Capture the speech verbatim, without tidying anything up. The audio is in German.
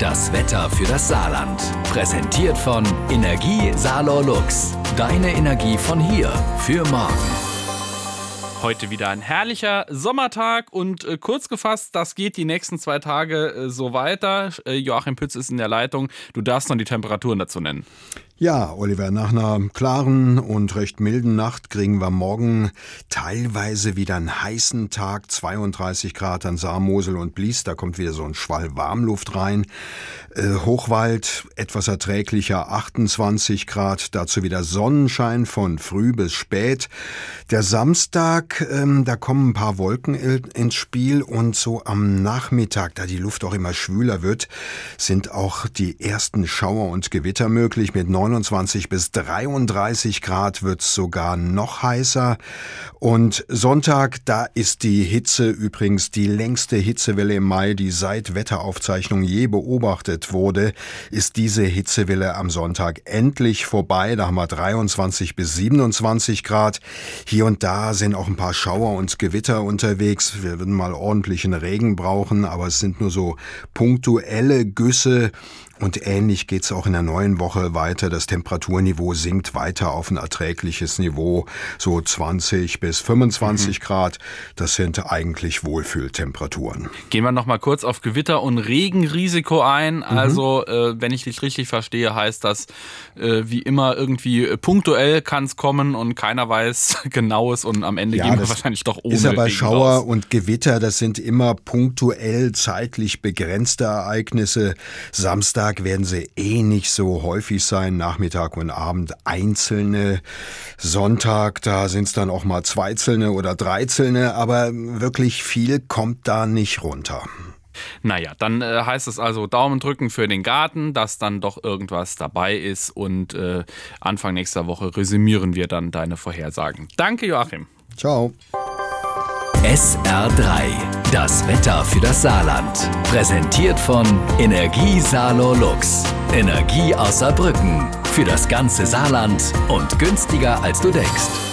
das Wetter für das Saarland. Präsentiert von Energie Saarlor Lux. Deine Energie von hier für morgen. Heute wieder ein herrlicher Sommertag und äh, kurz gefasst, das geht die nächsten zwei Tage äh, so weiter. Äh, Joachim Pütz ist in der Leitung. Du darfst noch die Temperaturen dazu nennen. Ja, Oliver, nach einer klaren und recht milden Nacht kriegen wir morgen teilweise wieder einen heißen Tag, zweiunddreißig Grad an Saar, Mosel und Blies, da kommt wieder so ein Schwall Warmluft rein. Äh, Hochwald etwas erträglicher, achtundzwanzig Grad, dazu wieder Sonnenschein von früh bis spät. Der Samstag, ähm, da kommen ein paar Wolken ins Spiel und so am Nachmittag, da die Luft auch immer schwüler wird, sind auch die ersten Schauer und Gewitter möglich. Mit neunundzwanzig bis dreiunddreißig Grad wird's sogar noch heißer. Und Sonntag, da ist die Hitze übrigens die längste Hitzewelle im Mai, die seit Wetteraufzeichnungen je beobachtet wurde, ist diese Hitzewelle am Sonntag endlich vorbei. Da haben wir dreiundzwanzig bis siebenundzwanzig Grad. Hier und da sind auch ein paar Schauer und Gewitter unterwegs. Wir würden mal ordentlichen Regen brauchen, aber es sind nur so punktuelle Güsse. Und ähnlich geht's auch in der neuen Woche weiter. Das Temperaturniveau sinkt weiter auf ein erträgliches Niveau, so zwanzig bis fünfundzwanzig mhm. Grad. Das sind eigentlich Wohlfühltemperaturen. Gehen wir noch mal kurz auf Gewitter- und Regenrisiko ein. Mhm. Also, äh, wenn ich dich richtig verstehe, heißt das, äh, wie immer irgendwie punktuell kann es kommen und keiner weiß genaues und am Ende ja, gehen wir wahrscheinlich doch ohne ist aber Regen Schauer raus. Und Gewitter, das sind immer punktuell zeitlich begrenzte Ereignisse. Samstag werden sie eh nicht so häufig sein, Nachmittag und Abend einzelne. Sonntag, da sind es dann auch mal zweizelne oder dreizelne, aber wirklich viel kommt da nicht runter. Naja, dann äh, heißt es also Daumen drücken für den Garten, dass dann doch irgendwas dabei ist und äh, Anfang nächster Woche resümieren wir dann deine Vorhersagen. Danke, Joachim. Ciao. S R drei, das Wetter für das Saarland. Präsentiert von Energie Saarlor Lux. Energie aus Saarbrücken. Für das ganze Saarland und günstiger als du denkst.